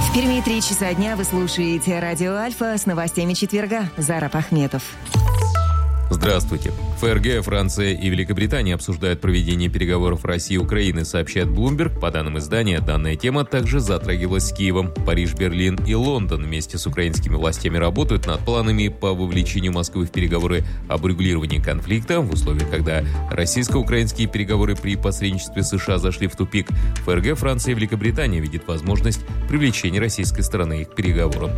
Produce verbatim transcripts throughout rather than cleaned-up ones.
В Перми три часа дня вы слушаете радио Альфа с новостями четверга. Зараб Ахметов. Здравствуйте. ФРГ, Франция и Великобритания обсуждают проведение переговоров России и Украины, сообщает Bloomberg. По данным издания, данная тема также затрагивалась с Киевом. Париж, Берлин и Лондон вместе с украинскими властями работают над планами по вовлечению Москвы в переговоры об урегулировании конфликта. В условиях, когда российско-украинские переговоры при посредничестве США зашли в тупик, ФРГ, Франция и Великобритания видят возможность привлечения российской стороны к переговорам.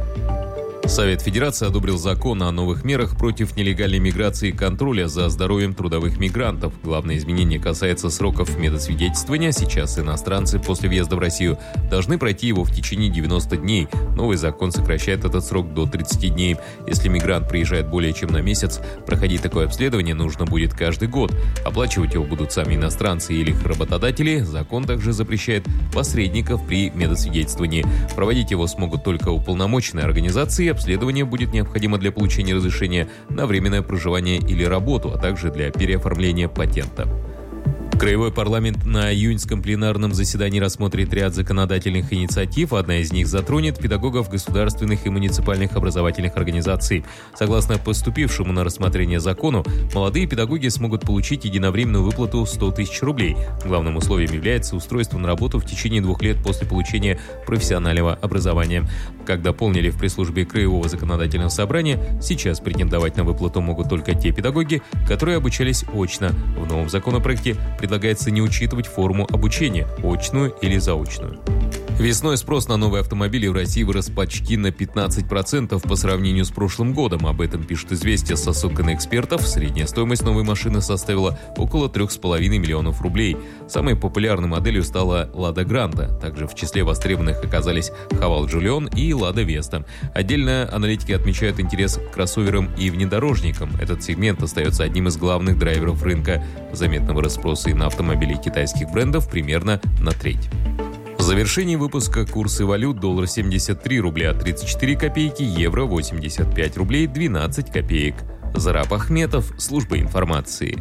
Совет Федерации одобрил закон о новых мерах против нелегальной миграции и контроля за здоровьем трудовых мигрантов. Главное изменение касается сроков медосвидетельствования. Сейчас иностранцы после въезда в Россию должны пройти его в течение девяноста дней. Новый закон сокращает этот срок до тридцати дней. Если мигрант приезжает более чем на месяц, проходить такое обследование нужно будет каждый год. Оплачивать его будут сами иностранцы или их работодатели. Закон также запрещает посредников при медосвидетельствовании. Проводить его смогут только уполномоченные организации. Обследование будет необходимо для получения разрешения на временное проживание или работу, а также для переоформления патента. Краевой парламент на июньском пленарном заседании рассмотрит ряд законодательных инициатив. Одна из них затронет педагогов государственных и муниципальных образовательных организаций. Согласно поступившему на рассмотрение закону, молодые педагоги смогут получить единовременную выплату сто тысяч рублей. Главным условием является устройство на работу в течение двух лет после получения профессионального образования. Как дополнили в пресс-службе Краевого законодательного собрания, сейчас претендовать на выплату могут только те педагоги, которые обучались очно. В новом законопроекте предлагается не учитывать форму обучения – очную или заочную. Весной спрос на новые автомобили в России вырос почти на пятнадцать процентов по сравнению с прошлым годом. Об этом пишет «Известия» со ссылкой на экспертов. Средняя стоимость новой машины составила около трех с половиной миллионов рублей. Самой популярной моделью стала «Лада Гранта». Также в числе востребованных оказались «Хавал Джулион» и «Лада Веста». Отдельно аналитики отмечают интерес к кроссоверам и внедорожникам. Этот сегмент остается одним из главных драйверов рынка. Заметного спроса и на автомобили китайских брендов примерно на треть. В завершении выпуска курсы валют: доллар семьдесят три рубля тридцать четыре копейки, евро восемьдесят пять рублей двенадцать копеек. Зараб Ахметов, служба информации.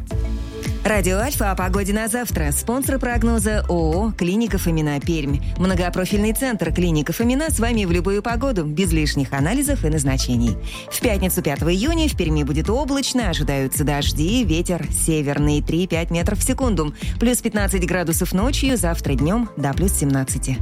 Радио Альфа о погоде на завтра. Спонсор прогноза ООО «Клиника Фомина Пермь». Многопрофильный центр «Клиника Фомина» с вами в любую погоду, без лишних анализов и назначений. В пятницу пятого июня в Перми будет облачно, ожидаются дожди, ветер северный три-пять метров в секунду. Плюс пятнадцать градусов ночью, завтра днем до плюс семнадцати.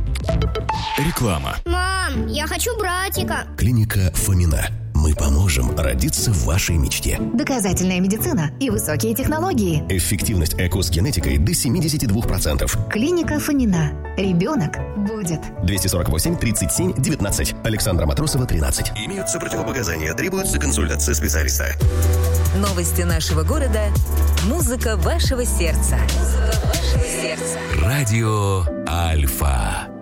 Реклама. Мам, я хочу братика. Клиника Фомина. Мы поможем родиться в вашей мечте. Доказательная медицина и высокие технологии. Эффективность ЭКО с генетикой до семьдесят два процента. Клиника Фомина. Ребенок будет. двести сорок восемь тридцать семь девятнадцать. Александра Матросова, тринадцать. Имеются противопоказания. Требуется консультация специалиста. Новости нашего города. Музыка вашего сердца. Музыка вашего сердца. Радио Альфа.